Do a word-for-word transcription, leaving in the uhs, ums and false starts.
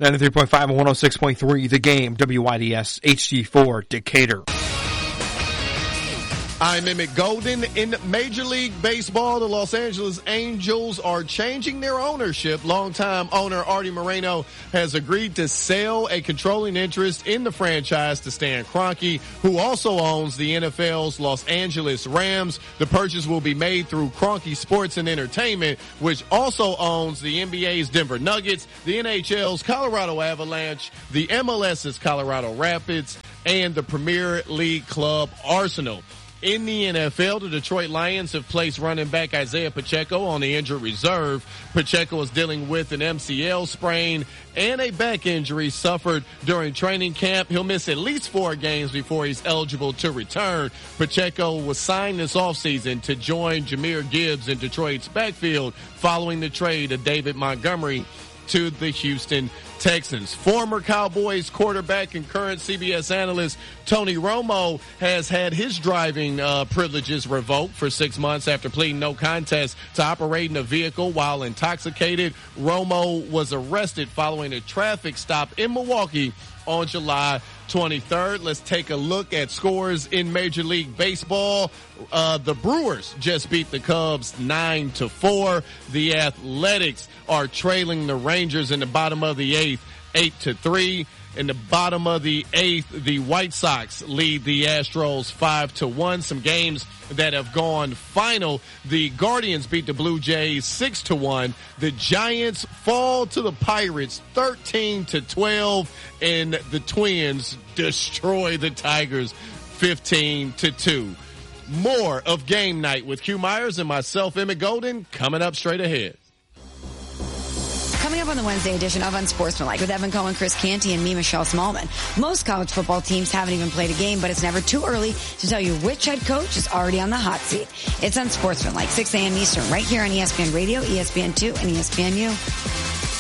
ninety-three point five and one oh six point three, The Game, W I D S, H D four, Decatur. I'm Emmett Golden. In Major League Baseball, the Los Angeles Angels are changing their ownership. Longtime owner Artie Moreno has agreed to sell a controlling interest in the franchise to Stan Kroenke, who also owns the N F L's Los Angeles Rams. The purchase will be made through Kroenke Sports and Entertainment, which also owns the N B A's Denver Nuggets, the N H L's Colorado Avalanche, the M L S's Colorado Rapids, and the Premier League club Arsenal. In the N F L, the Detroit Lions have placed running back Isaiah Pacheco on the injured reserve. Pacheco is dealing with an M C L sprain and a back injury suffered during training camp. He'll miss at least four games before he's eligible to return. Pacheco was signed this offseason to join Jahmyr Gibbs in Detroit's backfield following the trade of David Montgomery to the Houston Texans. Former Cowboys quarterback and current C B S analyst Tony Romo has had his driving uh, privileges revoked for six months after pleading no contest to operating a vehicle while intoxicated. Romo was arrested following a traffic stop in Milwaukee on July twenty-third. Let's take a look at scores in Major League Baseball. Uh, the Brewers just beat the Cubs nine to four. The Athletics are trailing the Rangers in the bottom of the eighth, eight to three. In the bottom of the eighth, the White Sox lead the Astros five to one. Some games that have gone final. The Guardians beat the Blue Jays six to one. The Giants fall to the Pirates thirteen to twelve. And the Twins destroy the Tigers fifteen to two. More of Game Night with Q Myers and myself, Emmett Golden, coming up straight ahead. Coming up on the Wednesday edition of Unsportsmanlike with Evan Cohen, Chris Canty, and me, Michelle Smallman. Most college football teams haven't even played a game, but it's never too early to tell you which head coach is already on the hot seat. It's Unsportsmanlike, six a.m. Eastern, right here on E S P N Radio, E S P N two, and E S P N U.